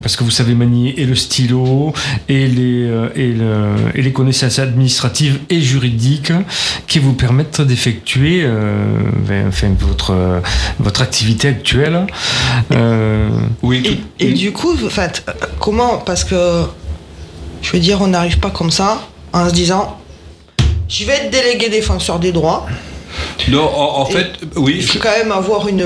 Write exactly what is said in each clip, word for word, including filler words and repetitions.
Parce que vous savez manier et le stylo, et les, euh, et, le, et les connaissances administratives et juridiques qui vous permettent d'effectuer euh, enfin, votre, votre activité actuelle. Euh, oui. Tout, et, et du coup, en fait, comment, parce que je veux dire, on n'arrive pas comme ça en se disant je vais être délégué défenseur des droits. Non, en, en fait, oui. Il faut quand même avoir une.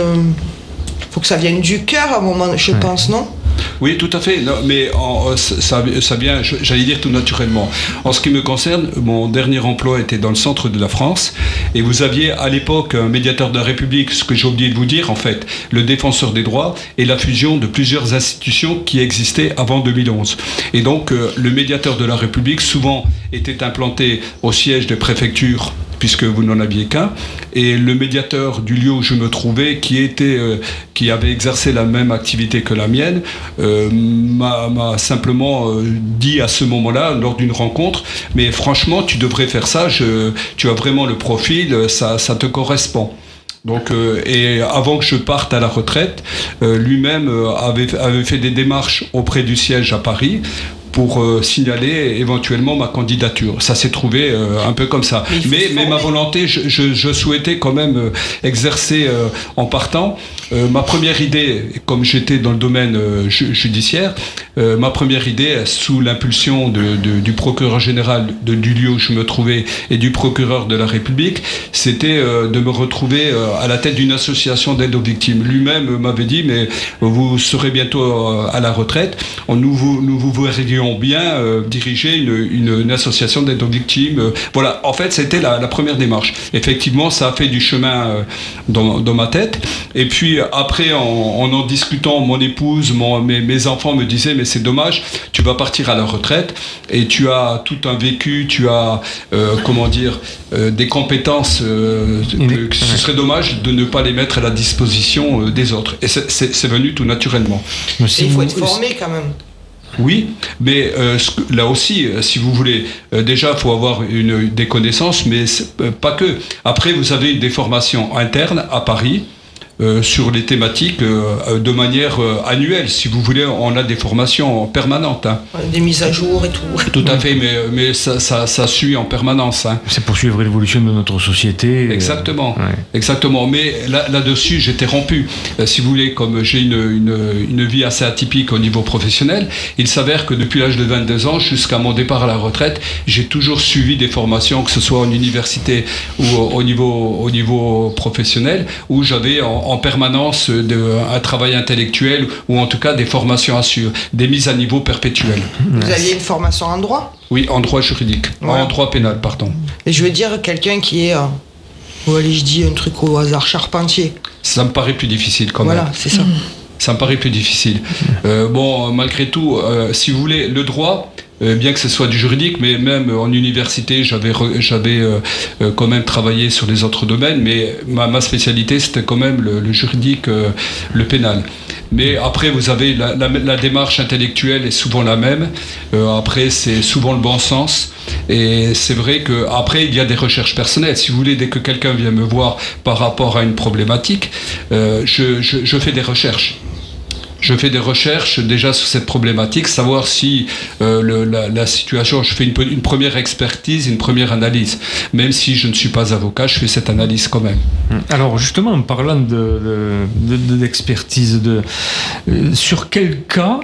Il faut que ça vienne du cœur à un moment, je ouais. pense, non ? Oui, tout à fait. Non, mais en, ça, ça vient, j'allais dire tout naturellement. En ce qui me concerne, mon dernier emploi était dans le centre de la France, et vous aviez à l'époque un médiateur de la République, ce que j'ai oublié de vous dire, en fait, le défenseur des droits, et la fusion de plusieurs institutions qui existaient avant deux mille onze. Et donc, euh, le médiateur de la République, souvent, était implanté au siège des préfectures, puisque vous n'en aviez qu'un, et le médiateur du lieu où je me trouvais, qui était, euh, qui avait exercé la même activité que la mienne, euh, m'a, m'a simplement euh, dit à ce moment-là, lors d'une rencontre, mais franchement, tu devrais faire ça, je, tu as vraiment le profil, ça, ça te correspond. Donc, euh, et avant que je parte à la retraite, euh, lui-même euh, avait, avait fait des démarches auprès du siège à Paris pour euh, signaler éventuellement ma candidature. Ça s'est trouvé euh, un peu comme ça. Mais, mais, mais ma volonté, je, je, je souhaitais quand même euh, exercer euh, en partant. Euh, ma première idée, comme j'étais dans le domaine euh, ju- judiciaire, euh, ma première idée, sous l'impulsion de, de, du procureur général de, du lieu où je me trouvais et du procureur de la République, c'était euh, de me retrouver euh, à la tête d'une association d'aide aux victimes. Lui-même m'avait dit, mais vous serez bientôt euh, à la retraite, nous vous, nous vous verrions bien euh, diriger une, une, une association d'aide aux victimes. Euh, voilà, en fait, c'était la, la première démarche. Effectivement, ça a fait du chemin euh, dans, dans ma tête. Et puis après, en en, en discutant, mon épouse, mon, mes, mes enfants me disaient, mais c'est dommage, tu vas partir à la retraite et tu as tout un vécu, tu as, euh, comment dire, euh, des compétences euh, que, que ce serait dommage de ne pas les mettre à la disposition euh, des autres. Et c'est, c'est, c'est venu tout naturellement. Et il faut être formé quand même. Oui, mais euh, là aussi, si vous voulez, euh, déjà, il faut avoir une, des connaissances, mais euh, pas que. Après, vous avez des formations internes à Paris, Euh, sur les thématiques euh, de manière euh, annuelle. Si vous voulez, on a des formations permanentes. Hein. Des mises à jour et tout. Tout à fait, mais, mais ça, ça, ça suit en permanence. Hein. C'est pour suivre l'évolution de notre société. Exactement. Euh, ouais. Exactement. Mais là, là-dessus, j'étais rompu. Euh, si vous voulez, comme j'ai une, une, une vie assez atypique au niveau professionnel, il s'avère que depuis l'âge de vingt-deux ans jusqu'à mon départ à la retraite, j'ai toujours suivi des formations, que ce soit en université ou au, au, niveau, au niveau professionnel, où j'avais en en permanence de, un travail intellectuel ou en tout cas des formations à suivre, des mises à niveau perpétuelles. Vous aviez une formation en droit ? Oui, en droit juridique, ouais. En droit pénal, pardon. Et je veux dire, quelqu'un qui est, euh, ou allez, je dis un truc au hasard, charpentier. Ça me paraît plus difficile quand voilà, même. Voilà, c'est ça. Ça me paraît plus difficile. Euh, bon, malgré tout, euh, si vous voulez, le droit, euh, bien que ce soit du juridique, mais même en université, j'avais, j'avais euh, euh, quand même travaillé sur les autres domaines, mais ma, ma spécialité, c'était quand même le, le juridique, euh, le pénal. Mais après, vous avez la, la, la démarche intellectuelle est souvent la même. Euh, après, c'est souvent le bon sens. Et c'est vrai qu'après, il y a des recherches personnelles. Si vous voulez, dès que quelqu'un vient me voir par rapport à une problématique, euh, je, je, je fais des recherches. Je fais des recherches déjà sur cette problématique, savoir si euh, le, la, la situation, je fais une, une première expertise, une première analyse. Même si je ne suis pas avocat, je fais cette analyse quand même. Alors justement, en parlant de, de, de, d'expertise, de, euh, sur quel cas,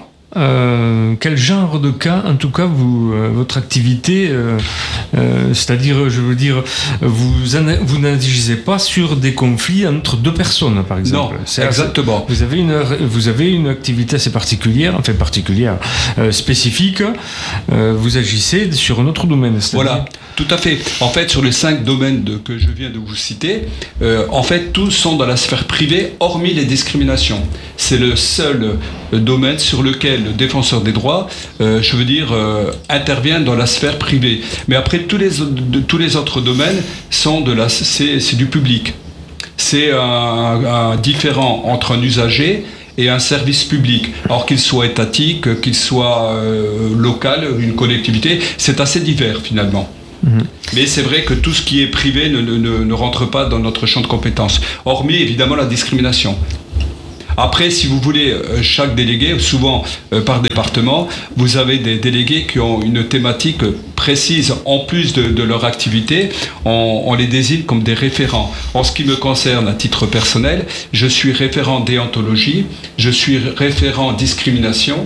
Euh, quel genre de cas, en tout cas, vous, euh, votre activité, euh, euh, c'est-à-dire, je veux dire, vous, ana- vous n'agissez pas sur des conflits entre deux personnes, par exemple. Non, c'est exactement. Assez, vous avez une, vous avez une activité assez particulière, enfin particulière, euh, spécifique. Euh, vous agissez sur un autre domaine. Voilà, tout à fait. En fait, sur les cinq domaines de, que je viens de vous citer, euh, en fait, tous sont dans la sphère privée, hormis les discriminations. C'est le seul domaine sur lequel le défenseur des droits, euh, je veux dire, euh, intervient dans la sphère privée. Mais après, tous les, de, tous les autres domaines sont de la, c'est, c'est du public. C'est un, un différent entre un usager et un service public. Alors qu'il soit étatique, qu'il soit euh, local, une collectivité, c'est assez divers finalement. Mmh. Mais c'est vrai que tout ce qui est privé ne, ne, ne rentre pas dans notre champ de compétences, hormis évidemment la discrimination. Après, si vous voulez, chaque délégué, souvent euh, par département, vous avez des délégués qui ont une thématique précise en plus de, de leur activité. On, on les désigne comme des référents. En ce qui me concerne, à titre personnel, je suis référent déontologie, je suis référent discrimination,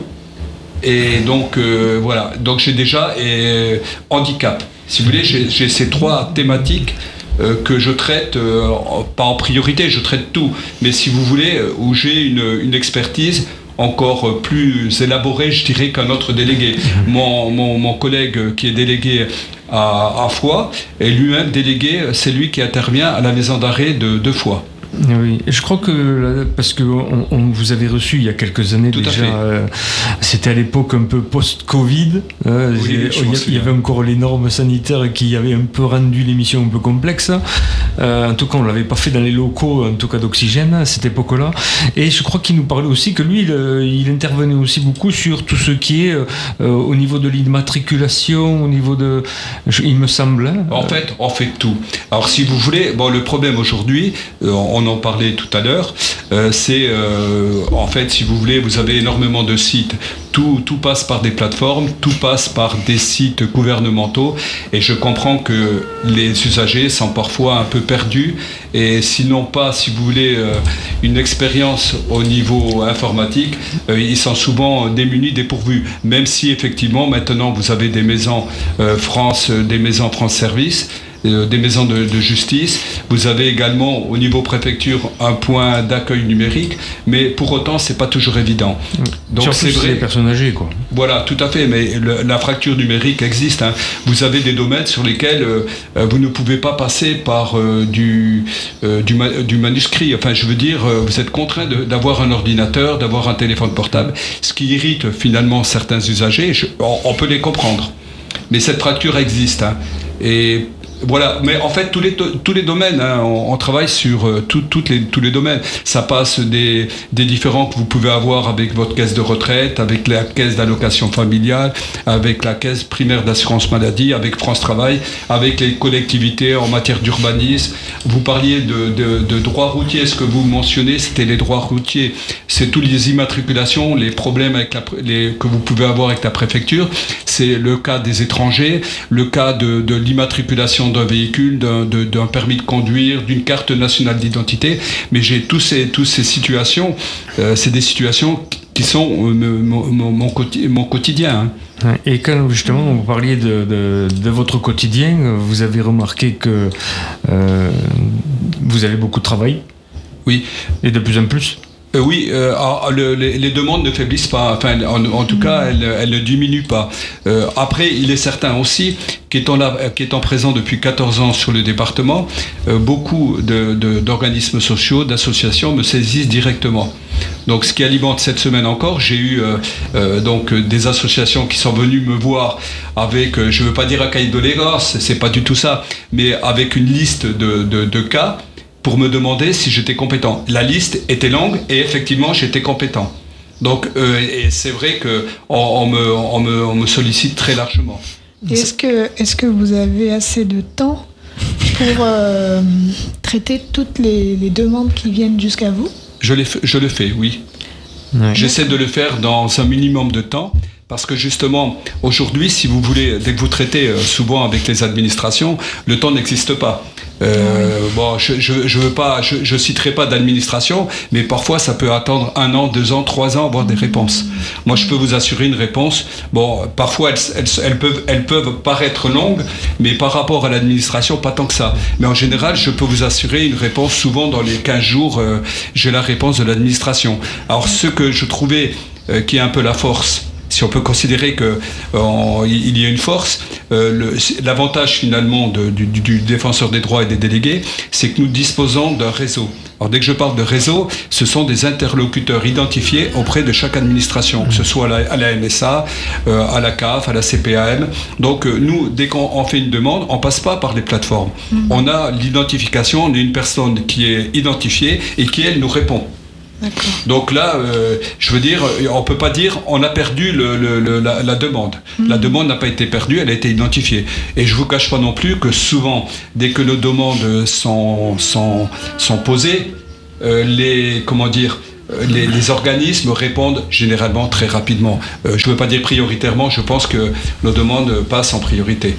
et donc euh, voilà. Donc j'ai déjà et, handicap. Si vous voulez, j'ai, j'ai ces trois thématiques euh, que je traite, euh, pas en priorité, je traite tout, mais si vous voulez, où j'ai une, une expertise encore plus élaborée, je dirais, qu'un autre délégué. Mon, mon, mon collègue qui est délégué à, à Foix est lui-même délégué, c'est lui qui intervient à la maison d'arrêt de, de Foix. Oui, je crois que, parce que on, on vous avez reçu il y a quelques années Tout déjà, euh, c'était à l'époque un peu post-Covid, euh, oui, il, y, il y avait encore les normes sanitaires qui avaient un peu rendu l'émission un peu complexe, euh, en tout cas on ne l'avait pas fait dans les locaux, en tout cas d'Oxygène à cette époque-là, et je crois qu'il nous parlait aussi que lui, il, il intervenait aussi beaucoup sur tout ce qui est euh, au niveau de l'immatriculation, au niveau de, il me semble. Hein, en fait, on fait tout. Alors si vous voulez, bon, le problème aujourd'hui, euh, on en parlait tout à l'heure, euh, c'est euh, en fait, si vous voulez, vous avez énormément de sites, tout, tout passe par des plateformes, tout passe par des sites gouvernementaux, et je comprends que les usagers sont parfois un peu perdus, et s'ils n'ont pas, si vous voulez, euh, une expérience au niveau informatique, euh, ils sont souvent démunis, dépourvus, même si effectivement maintenant vous avez des maisons euh, France, des maisons France Service, des maisons de, de justice. Vous avez également au niveau préfecture un point d'accueil numérique, mais pour autant c'est pas toujours évident. Donc c'est vrai, les personnes âgées, quoi. Voilà, tout à fait, mais le, la fracture numérique existe. Hein. Vous avez des domaines sur lesquels euh, vous ne pouvez pas passer par euh, du, euh, du, ma, du manuscrit. Enfin, je veux dire, euh, vous êtes contraint de, d'avoir un ordinateur, d'avoir un téléphone portable, ce qui irrite finalement certains usagers. Je, on, on peut les comprendre, mais cette fracture existe. Hein. Et voilà, mais en fait tous les tous les domaines, hein, on, on travaille sur euh, tout, toutes les tous les domaines. Ça passe des des différents que vous pouvez avoir avec votre caisse de retraite, avec la caisse d'allocation familiale, avec la caisse primaire d'assurance maladie, avec France Travail, avec les collectivités en matière d'urbanisme. Vous parliez de de, de droits routiers. Ce que vous mentionnez, c'était les droits routiers. C'est toutes les immatriculations, les problèmes avec la, les que vous pouvez avoir avec la préfecture. C'est le cas des étrangers, le cas de de l'immatriculation d'un véhicule, d'un, de, d'un permis de conduire, d'une carte nationale d'identité, mais j'ai tous ces, tous ces situations, euh, c'est des situations qui sont euh, mon, mon, mon, mon quotidien. Hein. Et quand justement vous parliez de, de, de votre quotidien, vous avez remarqué que euh, vous avez beaucoup de travail. Oui. Et de plus en plus. Euh, oui, euh, alors, le, les, les demandes ne faiblissent pas, enfin, en, en tout cas, elles, elles ne diminuent pas. Euh, après, il est certain aussi qu'étant, là, qu'étant présent depuis quatorze ans sur le département, euh, beaucoup de, de, d'organismes sociaux, d'associations me saisissent directement. Donc, ce qui alimente cette semaine encore, j'ai eu euh, euh, donc des associations qui sont venues me voir avec, euh, je ne veux pas dire un cahier de doléances, c'est pas du tout ça, mais avec une liste de, de, de cas, pour me demander si j'étais compétent. La liste était longue et effectivement j'étais compétent. Donc euh, et c'est vrai qu'on on me, on me, on me sollicite très largement. Est-ce que, est-ce que vous avez assez de temps pour euh, traiter toutes les, les demandes qui viennent jusqu'à vous ? je, les, je le fais, oui. Ouais. J'essaie de le faire dans un minimum de temps. Parce que justement, aujourd'hui, si vous voulez, dès que vous traitez euh, souvent avec les administrations, le temps n'existe pas. Euh, oui. Bon, je je, je veux pas, je, je citerai pas d'administration, mais parfois ça peut attendre un an, deux ans, trois ans, avoir des réponses. Moi, je peux vous assurer une réponse. Bon, parfois elles, elles, elles peuvent, elles peuvent paraître longues, mais par rapport à l'administration, pas tant que ça. Mais en général, je peux vous assurer une réponse. Souvent, dans les quinze jours, euh, j'ai la réponse de l'administration. Alors, ce que je trouvais euh, qui est un peu la force. Si on peut considérer qu'il euh, y a une force, euh, le, l'avantage finalement de, du, du défenseur des droits et des délégués, c'est que nous disposons d'un réseau. Alors dès que je parle de réseau, ce sont des interlocuteurs identifiés auprès de chaque administration, que ce soit à la, à la M S A, euh, à la C A F, à la C P A M. Donc euh, nous, dès qu'on fait une demande, on ne passe pas par les plateformes. Mmh. On a l'identification, on a une personne qui est identifiée et qui, elle, nous répond. D'accord. Donc là, euh, je veux dire, on ne peut pas dire on a perdu le, le, le, la, la demande. Mmh. La demande n'a pas été perdue, elle a été identifiée. Et je ne vous cache pas non plus que souvent, dès que nos demandes sont, sont, sont posées, euh, les, comment dire, les, les organismes répondent généralement très rapidement. Euh, je ne veux pas dire prioritairement, je pense que nos demandes passent en priorité.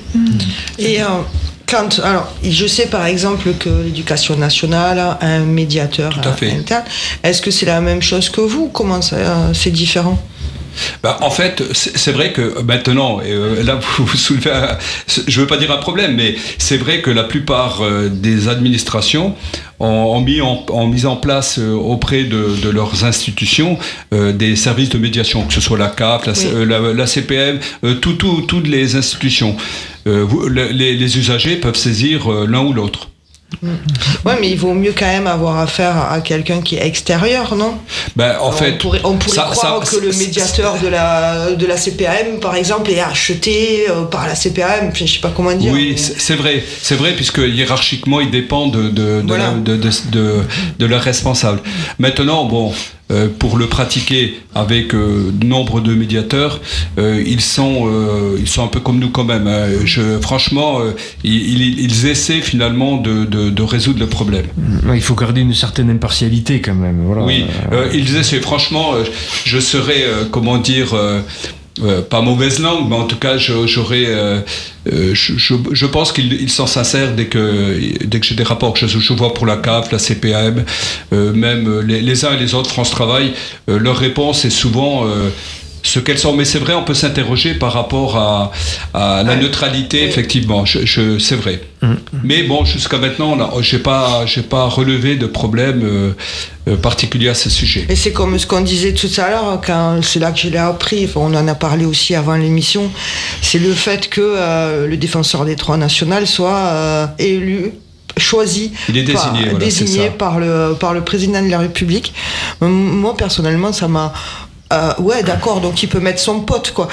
Et euh, quand, alors, je sais par exemple que l'éducation nationale a un médiateur Tout à fait. interne. Est-ce que c'est la même chose que vous? Comment ça, euh, c'est différent? Ben, en fait, c'est, c'est vrai que maintenant, euh, là vous, vous soulevez, un, je ne veux pas dire un problème, mais c'est vrai que la plupart euh, des administrations ont, ont, mis, en, ont mis en place euh, auprès de, de leurs institutions euh, des services de médiation, que ce soit la C A F, la, oui. euh, la, la C P M, euh, tout, tout, toutes les institutions. Euh, vous, les, les usagers peuvent saisir euh, l'un ou l'autre. Ouais, mais il vaut mieux quand même avoir affaire à quelqu'un qui est extérieur, non? Ben, en Alors, fait, on pourrait, on pourrait ça, croire ça, que le médiateur de la, de la C P A M, par exemple, est acheté par la C P A M, je ne sais pas comment dire. Oui, mais... c'est vrai, c'est vrai, puisque hiérarchiquement, il dépend de, de, de, voilà. de, de, de, de leur responsable. Maintenant, bon... Euh, pour le pratiquer avec euh, nombre de médiateurs, euh, ils sont euh, ils sont un peu comme nous quand même. Hein. Je, franchement, euh, ils, ils essaient finalement de, de, de résoudre le problème. Il faut garder une certaine impartialité quand même. Voilà. Oui, euh, ils essaient. Franchement, euh, je serais euh, comment dire. Euh, Euh, pas mauvaise langue, mais en tout cas, je, j'aurais, euh, euh, je, je, je pense qu'ils ils sont sincères dès que, dès que j'ai des rapports que je, je vois pour la C A F, la C P A M, euh, même les, les uns et les autres, France Travail, euh, leur réponse est souvent euh, ce qu'elles sont. Mais c'est vrai, on peut s'interroger par rapport à, à la neutralité, oui. Effectivement, je, je, c'est vrai. Mmh. Mais bon, jusqu'à maintenant, je n'ai pas, j'ai pas relevé de problème euh, euh, particulier à ce sujet. Et c'est comme ce qu'on disait tout à l'heure, quand c'est là que je l'ai appris, on en a parlé aussi avant l'émission, c'est le fait que euh, le défenseur des droits nationaux soit euh, élu, choisi, il est désigné, par, voilà, désigné par, le, par le président de la République. Moi, personnellement, ça m'a... Euh, ouais, d'accord, donc il peut mettre son pote, quoi.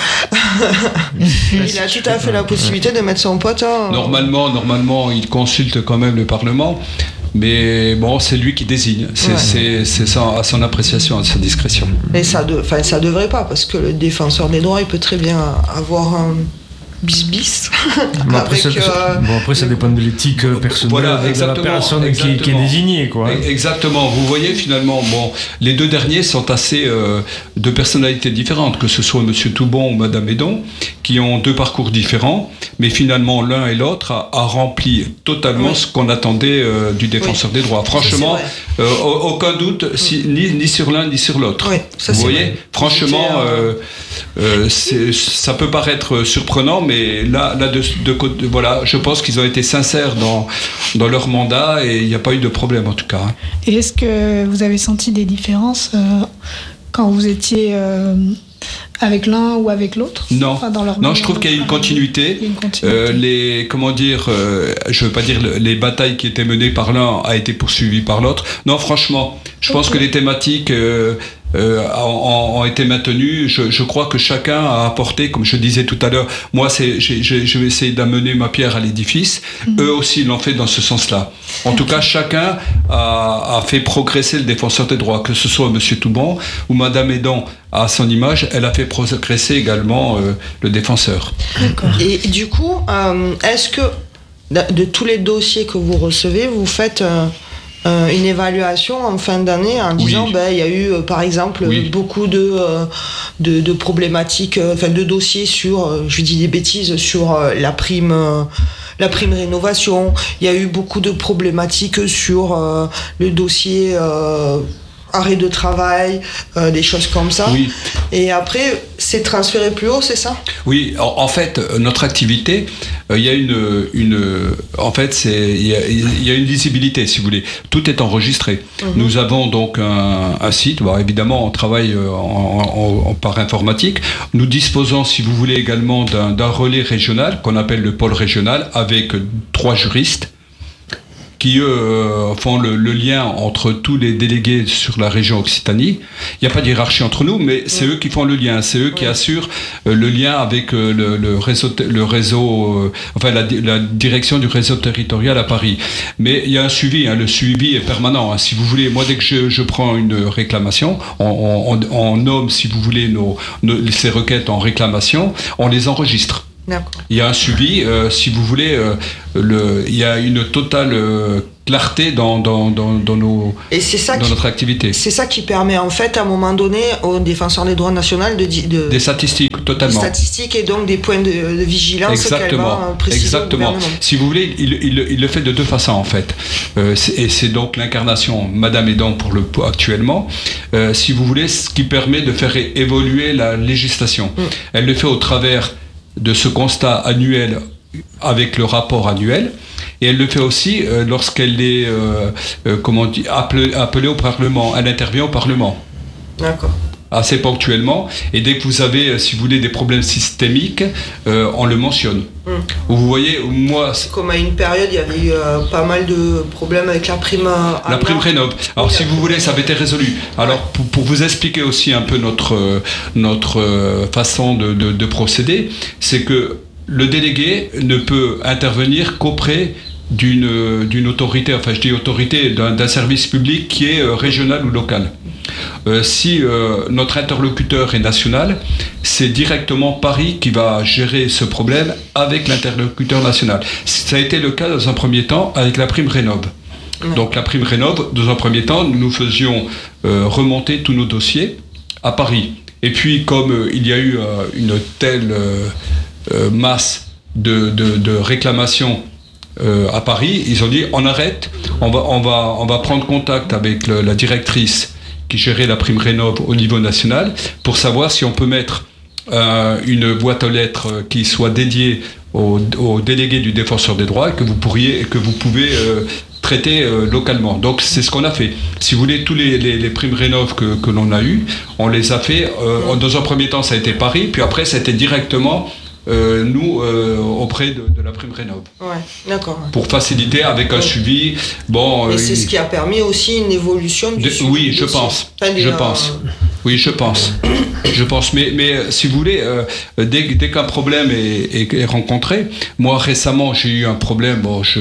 Il a tout à fait la possibilité de mettre son pote. Hein. Normalement, normalement, il consulte quand même le Parlement, mais bon, c'est lui qui désigne. C'est, ouais. c'est, c'est ça, à son appréciation, à sa discrétion. Et ça, de, ça devrait pas, parce que le défenseur des droits, il peut très bien avoir un bis-bis. Bon, après, ça, euh, bon, après ça dépend de l'éthique personnelle, voilà, de la personne qui, qui est désignée, quoi. Exactement. Vous voyez, finalement, bon, les deux derniers sont assez euh, de personnalités différentes, que ce soit M. Toubon ou Mme Hédon, qui ont deux parcours différents, mais finalement, l'un et l'autre a, a rempli totalement oui. ce qu'on attendait euh, du défenseur oui. des droits. Franchement, euh, aucun doute, si, ni, ni sur l'un ni sur l'autre. Oui, ça, vous voyez, vrai. Franchement, euh, euh, c'est, ça peut paraître surprenant, mais Mais là, là de, de, de, voilà, je pense qu'ils ont été sincères dans, dans leur mandat et il n'y a pas eu de problème en tout cas. Et est-ce que vous avez senti des différences euh, quand vous étiez euh, avec l'un ou avec l'autre? Non, enfin, dans leur non je trouve qu'il y a une continuité. Une continuité. Euh, les, comment dire, euh, je ne veux pas dire les batailles qui étaient menées par l'un a été poursuivies par l'autre. Non, franchement, je okay. pense que les thématiques... Euh, Euh, ont, ont été maintenus. Je, je crois que chacun a apporté, comme je disais tout à l'heure, moi c'est, j'ai, j'ai, je vais essayer d'amener ma pierre à l'édifice. Mmh. Eux aussi l'ont fait dans ce sens-là. En okay. tout cas, chacun a, a fait progresser le défenseur des droits, que ce soit M. Toubon ou Mme Hédon à son image, elle a fait progresser également euh, le défenseur. D'accord. Et du coup, euh, est-ce que de tous les dossiers que vous recevez, vous faites... Euh, Euh, une évaluation en fin d'année en disant, oui. ben, il y a eu, euh, par exemple, oui. beaucoup de, euh, de, de problématiques, enfin, euh, de dossiers sur, euh, je dis des bêtises, sur euh, la prime, euh, la prime rénovation. Il y a eu beaucoup de problématiques sur euh, le dossier euh, arrêt de travail, euh, des choses comme ça. Oui. Et après, c'est transféré plus haut, c'est ça? Oui, en, en fait, notre activité, il euh, y a une, une, en fait, c'est, il y a, y a une lisibilité, si vous voulez. Tout est enregistré. Mm-hmm. Nous avons donc un, un site. Bon, évidemment, on travaille en, en, en, par informatique. Nous disposons, si vous voulez, également d'un, d'un relais régional qu'on appelle le pôle régional, avec trois juristes qui eux euh, font le, le lien entre tous les délégués sur la région Occitanie. Il n'y a pas de hiérarchie entre nous, mais c'est oui. eux qui font le lien, c'est eux oui. qui assurent euh, le lien avec euh, le, le réseau, le réseau euh, enfin la, la direction du réseau territorial à Paris. Mais il y a un suivi, hein, le suivi est permanent. Hein. Si vous voulez, moi dès que je, je prends une réclamation, on, on, on nomme, si vous voulez, nos, nos, ces requêtes en réclamation, on les enregistre. D'accord. Il y a un suivi, euh, si vous voulez, euh, le, il y a une totale euh, clarté dans, dans, dans, dans, nos, et c'est ça dans qui, notre activité. C'est ça qui permet en fait à un moment donné aux défenseurs des droits nationaux de, de des statistiques totalement. Des statistiques et donc des points de, de vigilance. Exactement. Exactement. Si vous voulez, il, il, il le fait de deux façons en fait. Euh, c'est, et c'est donc l'incarnation Madame Aidant pour le actuellement. Euh, si vous voulez, ce qui permet de faire évoluer la législation. Mm. Elle le fait au travers de ce constat annuel avec le rapport annuel. Et elle le fait aussi euh, lorsqu'elle est euh, euh, comment on dit, appelée, appelée au Parlement. Elle intervient au Parlement. D'accord. Assez ponctuellement. Et dès que vous avez, si vous voulez, des problèmes systémiques, euh, on le mentionne. Mmh. Vous voyez, moi... Comme à une période, il y avait eu euh, pas mal de problèmes avec la prime... Euh, la prime Rénov'. Alors, oui, si vous voulez, ça avait été résolu. Alors, pour, pour vous expliquer aussi un peu notre, euh, notre euh, façon de, de, de procéder, c'est que le délégué ne peut intervenir qu'auprès d'une, d'une autorité, enfin je dis autorité, d'un, d'un service public qui est euh, régional ou local. Euh, si euh, notre interlocuteur est national, c'est directement Paris qui va gérer ce problème avec l'interlocuteur national. Ça a été le cas dans un premier temps avec la prime Rénov'. Ouais. Donc la prime Rénov', dans un premier temps, nous faisions euh, remonter tous nos dossiers à Paris. Et puis comme euh, il y a eu euh, une telle euh, euh, masse de, de, de réclamations Euh, à Paris, ils ont dit on arrête, on va, on va, on va prendre contact avec le, la directrice qui gérait la prime Rénov' au niveau national pour savoir si on peut mettre euh, une boîte aux lettres qui soit dédiée aux, aux délégués du défenseur des droits et que vous pourriez, et que vous pouvez euh, traiter euh, localement. Donc c'est ce qu'on a fait. Si vous voulez, tous les, les, les primes Rénov' que, que l'on a eues, on les a fait. Euh, dans un premier temps, ça a été Paris, puis après, ça a été directement Euh, nous, euh, auprès de, de la prime Rénov'. Ouais, d'accord. Ouais. Pour faciliter avec un ouais. suivi. Bon, et euh, c'est il... ce qui a permis aussi une évolution du de, suivi. Oui, je pense. Enfin, je euh... pense. Oui, je pense. je pense. Mais, mais si vous voulez, euh, dès, dès qu'un problème est, est, est rencontré, moi récemment j'ai eu un problème. Bon, je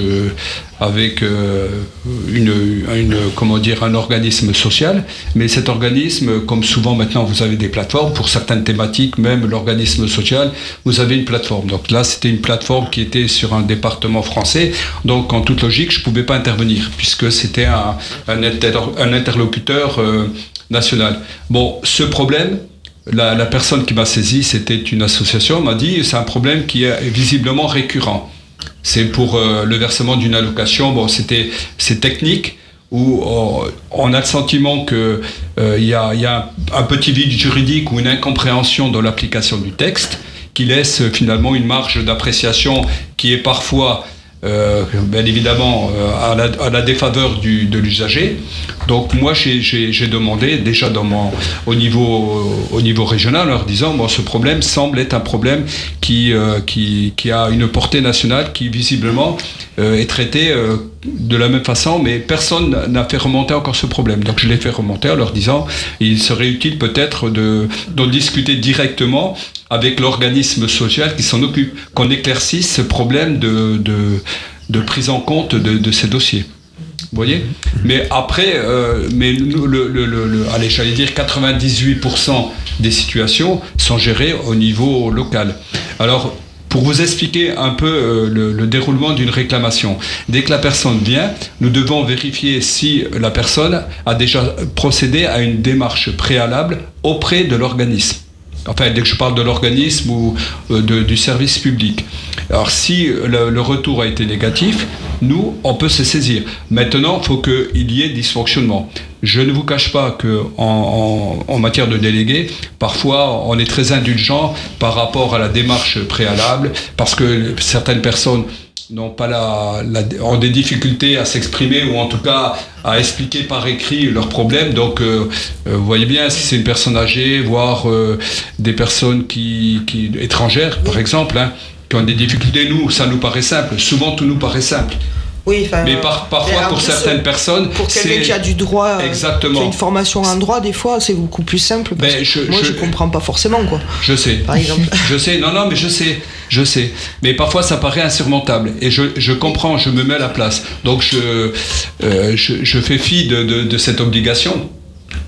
avec euh, une, une, comment dire, un organisme social, mais cet organisme, comme souvent maintenant vous avez des plateformes, pour certaines thématiques, même l'organisme social, vous avez une plateforme. Donc là, c'était une plateforme qui était sur un département français, donc en toute logique, je ne pouvais pas intervenir, puisque c'était un, un, inter, un interlocuteur euh, national. Bon, ce problème, la, la personne qui m'a saisi, c'était une association, m'a dit, c'est un problème qui est visiblement récurrent. C'est pour euh, le versement d'une allocation. Bon, c'était, c'est technique, où on, on a le sentiment qu'il euh, y a, y a un petit vide juridique ou une incompréhension dans l'application du texte qui laisse finalement une marge d'appréciation qui est parfois, euh, bien évidemment, euh, à, la, à la défaveur du, de l'usager. Donc moi, j'ai, j'ai, j'ai demandé déjà dans mon, au, niveau, au niveau régional, en leur disant, bon, ce problème semble être un problème qui, euh, qui, qui a une portée nationale, qui visiblement euh, est traité euh, de la même façon, mais personne n'a fait remonter encore ce problème. Donc je l'ai fait remonter en leur disant, il serait utile peut-être de, de discuter directement avec l'organisme social qui s'en occupe, qu'on éclaircisse ce problème de, de, de prise en compte de, de ces dossiers. Vous voyez ? Mais après, euh, mais le, le, le, le, allez, j'allais dire quatre-vingt-dix-huit pour cent des situations sont gérées au niveau local. Alors, pour vous expliquer un peu euh, le, le déroulement d'une réclamation, dès que la personne vient, nous devons vérifier si la personne a déjà procédé à une démarche préalable auprès de l'organisme. Enfin, dès que je parle de l'organisme ou euh, de, du service public. Alors, si le, le retour a été négatif, nous, on peut se saisir. Maintenant, il faut qu'il y ait dysfonctionnement. Je ne vous cache pas qu'en en, en matière de délégués, parfois, on est très indulgent par rapport à la démarche préalable, parce que certaines personnes n'ont pas la, la, ont des difficultés à s'exprimer ou en tout cas à expliquer par écrit leurs problèmes. Donc, euh, euh, vous voyez bien, si c'est une personne âgée, voire euh, des personnes qui, qui, étrangères, par exemple, hein, qui ont des difficultés, nous, ça nous paraît simple. Souvent, tout nous paraît simple. Oui, mais par, parfois, pour certaines personnes, pour quelqu'un qui a du droit, exactement. qui a une formation en droit, des fois, c'est beaucoup plus simple. Parce ben, je, que moi, je, je comprends pas forcément, quoi. Je sais. Par exemple. Je sais. Non, non, mais je sais. Je sais. Mais parfois, ça paraît insurmontable. Et je, je comprends. Je me mets à la place. Donc, je, euh, je, je fais fi de, de, de cette obligation.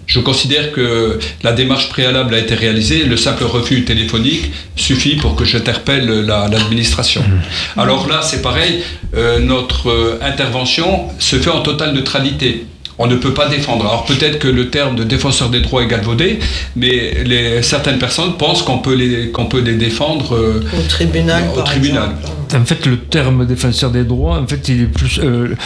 Je considère que la démarche préalable a été réalisée, le simple refus téléphonique suffit pour que j'interpelle la, l'administration. Alors là, c'est pareil, euh, notre euh, intervention se fait en totale neutralité. On ne peut pas défendre. Alors peut-être que le terme de défenseur des droits est galvaudé, mais les, certaines personnes pensent qu'on peut les, qu'on peut les défendre euh, au tribunal. Au tribunal. En fait, le terme défenseur des droits, en fait, il est plus euh,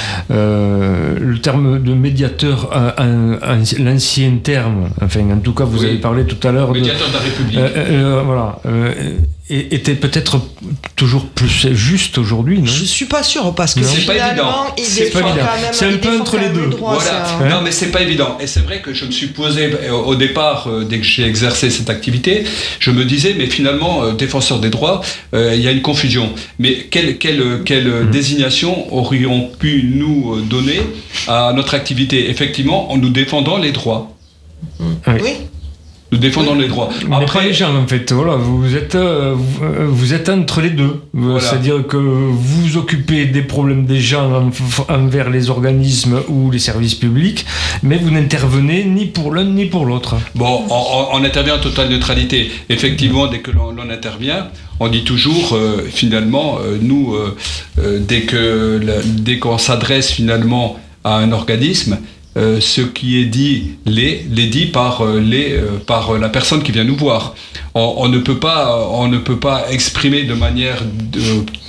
euh, le terme de médiateur, un, un, un, l'ancien terme. Enfin, en tout cas, vous oui. avez parlé tout à l'heure médiateur de, de la République. Euh, euh, voilà. Euh, était peut-être toujours plus juste aujourd'hui, non ? Je suis pas sûr parce que c'est pas évident. Il c'est pas évident. Même, c'est un peu entre les deux. Droits, voilà. Un... Non, mais c'est pas évident. Et c'est vrai que je me suis posé au départ, dès que j'ai exercé cette activité, je me disais, mais finalement, euh, défenseur des droits, euh, il y a une confusion. Mais quelle, quelle, quelle mmh. désignation aurions pu nous donner à notre activité ? Effectivement, en nous défendant les droits. Mmh. Oui. oui. Nous défendons oui. les droits. Après, les gens, en fait, voilà, vous êtes, euh, vous êtes entre les deux. Voilà. C'est-à-dire que vous vous occupez des problèmes des gens envers les organismes ou les services publics, mais vous n'intervenez ni pour l'un ni pour l'autre. Bon, on, on intervient en totale neutralité. Effectivement, dès que l'on, l'on intervient, on dit toujours, euh, finalement, euh, nous, euh, euh, dès, que, la, dès qu'on s'adresse finalement à un organisme, Euh, ce qui est dit l'est, l'est dit par, euh, les, euh, par la personne qui vient nous voir. On, on, ne peut pas, on ne peut pas exprimer de manière de,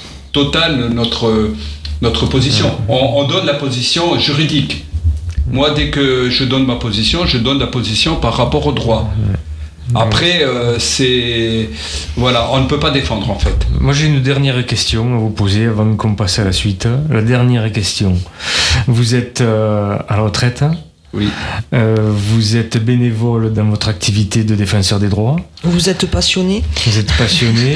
totale notre, notre position. On, on donne la position juridique. Moi, dès que je donne ma position, je donne la position par rapport au droit. Après, euh, c'est... Voilà, on ne peut pas défendre, en fait. Moi, j'ai une dernière question à vous poser avant qu'on passe à la suite. La dernière question. Vous êtes euh, à la retraite. Oui. Euh, vous êtes bénévole dans votre activité de défenseur des droits. Vous êtes passionné. Vous êtes passionné.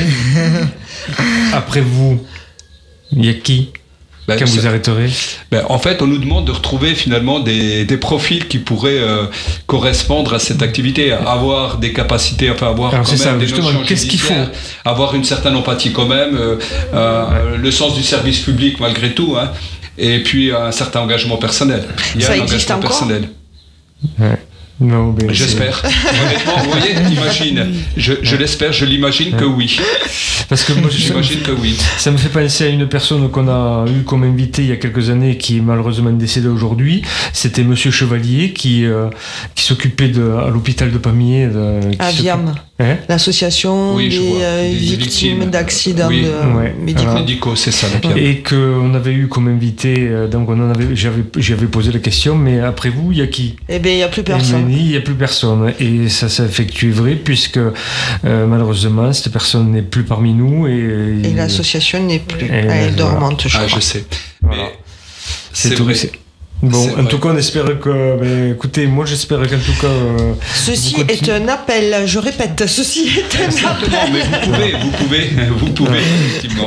Après vous, il y a qui ? Ben, Quand vous arrêterez ben, En fait, on nous demande de retrouver finalement des, des profils qui pourraient euh, correspondre à cette activité, avoir des capacités, enfin avoir Alors, quand même ça, des notions qu'est-ce qu'il faut avoir une certaine empathie quand même, euh, euh, ouais. le sens du service public malgré tout, hein, et puis un certain engagement personnel. Il y a ça un existe engagement encore personnel. Ouais. Non, mais j'espère. Honnêtement, vous voyez, imagine. Je, je l'espère, je l'imagine que oui. Parce que moi, j'imagine que oui. Ça me fait penser à une personne qu'on a eu comme invité il y a quelques années, qui est malheureusement décédée aujourd'hui. C'était Monsieur Chevalier qui euh, qui s'occupait de à l'hôpital de Pamiers. De, à Viam, hein l'association oui, des, euh, des victimes, victimes d'accidents oui. de, ouais. médicaux. Alors, médicaux, c'est ça. La et que on avait eu comme invité, donc on en avait, j'avais, j'avais posé la question, mais après vous, il y a qui ? Eh bien, il n'y a plus personne. Il n'y a plus personne. Et ça s'effectue vrai, puisque euh, malheureusement, cette personne n'est plus parmi nous. Et, et l'association n'est plus. Elle est dormante, je ah, crois. je sais. Voilà. Mais c'est, c'est tout. vrai. C'est... Bon, c'est en vrai. tout cas, on espère que. Mais écoutez, moi, j'espère qu'en tout cas. Euh, ceci est un appel. Je répète, ceci est un Exactement, appel. mais vous pouvez, vous pouvez, vous pouvez, effectivement.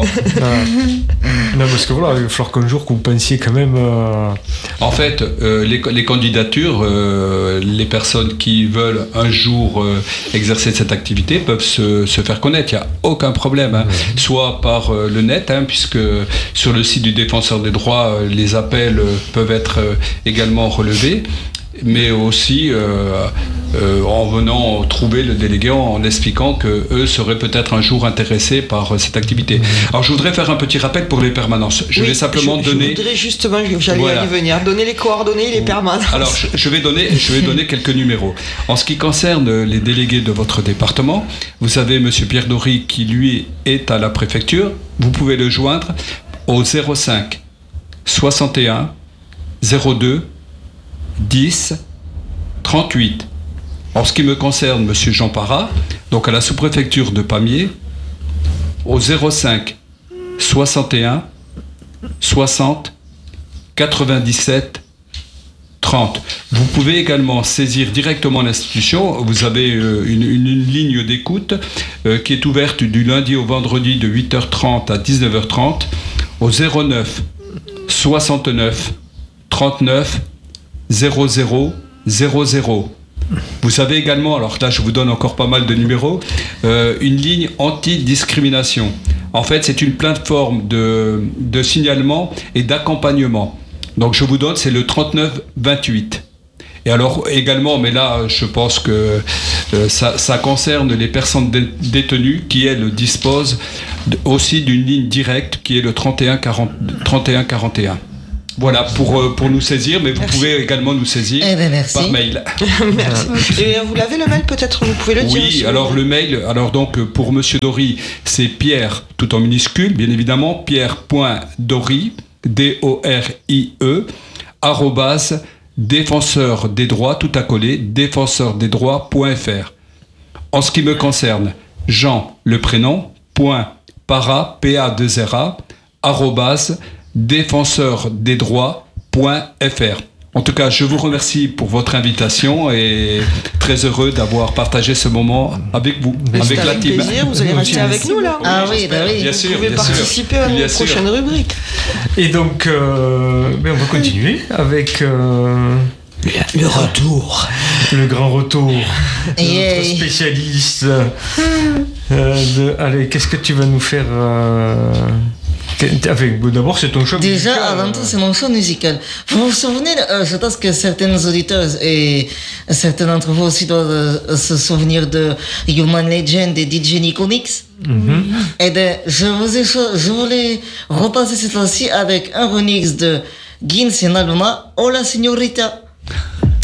Ah. Non, parce que voilà, il va falloir qu'un jour que vous pensiez quand même. Euh... En fait, euh, les, les candidatures, euh, les personnes qui veulent un jour euh, exercer cette activité peuvent se, se faire connaître. Il n'y a aucun problème, hein. Mmh. Soit par euh, le net, hein, puisque sur le site du Défenseur des droits, euh, les appels euh, peuvent être euh, également relevés, mais aussi euh, euh, en venant trouver le délégué en expliquant que eux seraient peut-être un jour intéressés par euh, cette activité. Alors je voudrais faire un petit rappel pour les permanences. Je oui, vais simplement je, donner. Je voudrais justement, j'allais voilà. y venir, donner les coordonnées, les permanences. Alors je, je vais donner, je vais donner quelques numéros. En ce qui concerne les délégués de votre département, vous avez Monsieur Pierre Dory qui lui est à la préfecture. Vous pouvez le joindre au zéro cinq soixante et un zéro deux dix trente-huit. En ce qui me concerne, Monsieur Jean Parra, donc à la sous-préfecture de Pamiers, au zéro cinq soixante et un soixante quatre-vingt-dix-sept trente. Vous pouvez également saisir directement l'institution. Vous avez euh, une, une, une ligne d'écoute euh, qui est ouverte du lundi au vendredi de huit heures trente à dix-neuf heures trente au zéro neuf soixante-neuf trente-neuf zéro zéro zéro zéro. Vous avez également, alors là je vous donne encore pas mal de numéros, euh, une ligne anti-discrimination. En fait, c'est une plateforme de, de signalement et d'accompagnement. Donc je vous donne, c'est le trente-neuf vingt-huit. Et alors également, mais là je pense que euh, ça, ça concerne les personnes dé- détenues qui elles disposent d- aussi d'une ligne directe qui est le trente et un quarante, trente et un quarante et un. Voilà, pour, euh, pour nous saisir, mais vous Merci. pouvez également nous saisir Eh ben, merci. par mail. Merci. Et vous l'avez le mail, peut-être vous pouvez le dire. Oui, si alors vous- le mail, alors donc pour Monsieur Dory, c'est Pierre, tout en minuscule, bien évidemment, pierre.dory, D O R I E, arrobase, défenseur des droits, tout accolé, défenseur des droits.fr. En ce qui me concerne, Jean, le prénom, point, para, P A deux R A, arrobase, défenseur des droits.fr. En tout cas, je vous remercie pour votre invitation et très heureux d'avoir partagé ce moment avec vous, Mais avec c'est la avec team. plaisir, vous allez rester avec nous là. Ah oui, bah oui. Bien Vous sûr, pouvez bien sûr. participer à Bien nos sûr. prochaines rubriques. Et donc, euh, ben on va continuer avec euh, Le retour. le grand retour de Yay. notre spécialiste. Euh, de, allez, qu'est-ce que tu vas nous faire euh, avec, bon, d'abord, c'est ton choix Déjà, musical. avant tout, c'est mon choix musical. Vous vous souvenez, euh, je pense que certaines auditeurs et certains d'entre vous aussi doivent euh, se souvenir de Human Legend et D J Nico Mix. Mhm. Et bien, je, vous ai cho- je voulais repasser cette fois-ci avec un remix de Gins et Naluma, Hola Señorita.